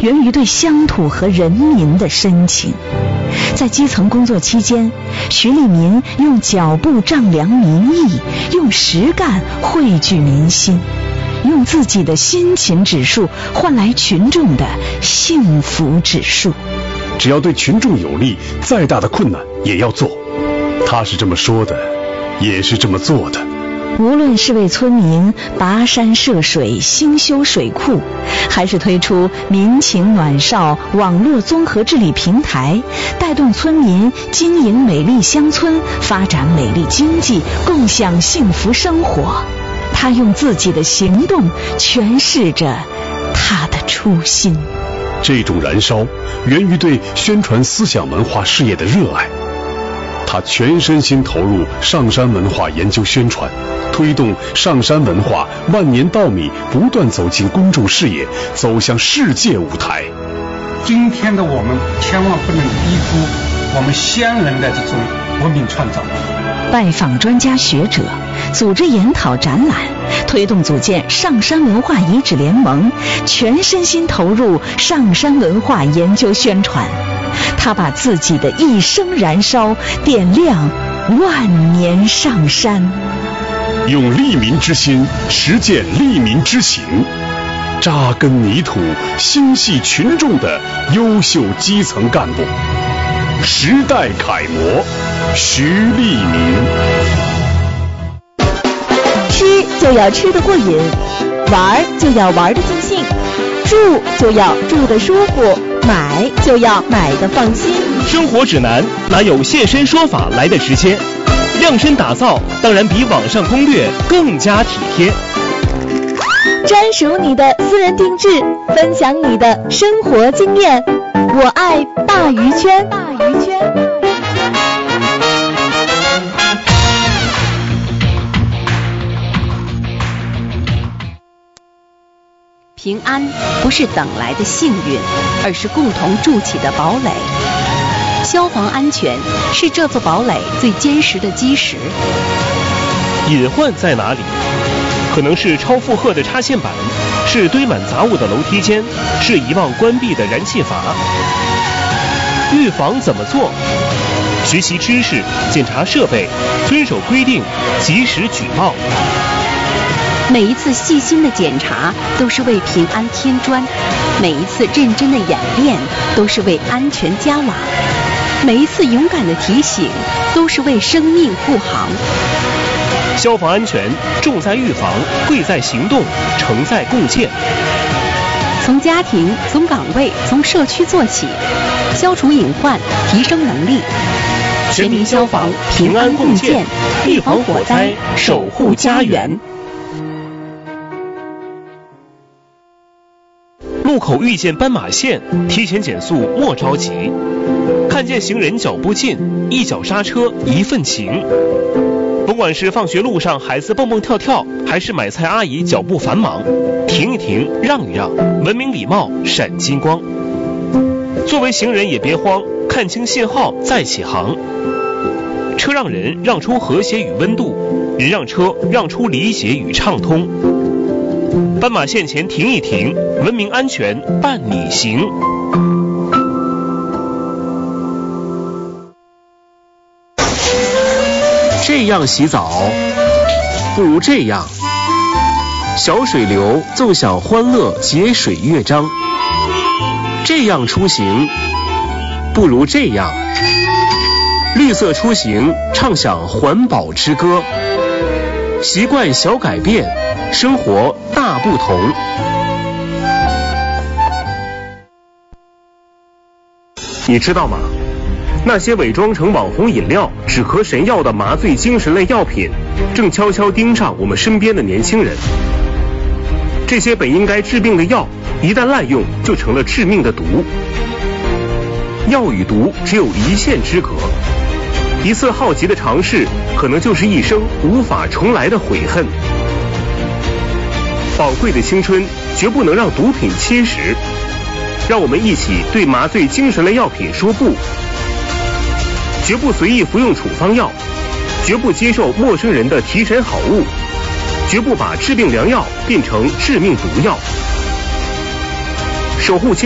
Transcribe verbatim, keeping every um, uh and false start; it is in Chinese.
源于对乡土和人民的深情。在基层工作期间，徐立民用脚步丈量民意，用实干汇聚民心，用自己的辛勤指数换来群众的幸福指数。 只要对群众有利，再大的困难也要做。他是这么说的，也是这么做的。 无论是为村民跋山涉水兴修水库，还是推出民情暖少网络综合治理平台，带动村民经营美丽乡村，发展美丽经济，共享幸福生活，他用自己的行动诠释着他的初心。 这种燃烧源于对宣传思想文化事业的热爱。他全身心投入上山文化研究宣传，推动上山文化万年稻米不断走进公众视野，走向世界舞台。 今天的我们千万不能低估我们先人的这种文明创造。 拜访专家学者，组织研讨展览，推动组建上山文化遗址联盟，全身心投入上山文化研究宣传。他把自己的一生燃烧点亮万年上山， 用利民之心实践利民之行，扎根泥土心系群众的优秀基层干部，时代楷模徐立民。 吃就要吃得过瘾，玩就要玩得尽兴，住就要住得舒服，买就要买得放心。 生活指南哪有现身说法来的直接？量身打造当然比网上攻略更加体贴。 专属你的私人定制，分享你的生活经验。我爱鲅鱼圈，鲅鱼圈。 平安不是等来的幸运，而是共同筑起的堡垒。消防安全是这座堡垒最坚实的基石。 隐患在哪里？可能是超负荷的插线板，是堆满杂物的楼梯间，是遗忘关闭的燃气阀。预防怎么做？学习知识，检查设备，遵守规定，及时举报。 每一次细心的检查都是为平安添砖，每一次认真的演练都是为安全加瓦，每一次勇敢的提醒都是为生命护航。 消防安全重在预防，贵在行动，成在共建。 从家庭、从岗位、从社区做起，消除隐患，提升能力。全民消防，平安共建，预防火灾，守护家园。 路口遇见斑马线，提前减速莫着急。看见行人脚步近，一脚刹车一份情。不管是放学路上孩子蹦蹦跳跳，还是买菜阿姨脚步繁忙，停一停，让一让，文明礼貌闪金光。作为行人也别慌，看清信号再起航。车让人让出和谐与温度，人让车让出理解与畅通。斑马线前停一停，文明安全伴你行。这样洗澡，不如这样。小水流奏响欢乐节水乐章。这样出行，不如这样。绿色出行，唱响环保之歌。习惯小改变，生活大不同。你知道吗？那些伪装成网红饮料、止咳神药的麻醉精神类药品，正悄悄盯上我们身边的年轻人。这些本应该治病的药，一旦滥用，就成了致命的毒。药与毒只有一线之隔，一次好奇的尝试，可能就是一生无法重来的悔恨。宝贵的青春绝不能让毒品侵蚀，让我们一起对麻醉精神类药品说不。绝不随意服用处方药，绝不接受陌生人的提神好物，绝不把治病良药变成致命毒药。守护青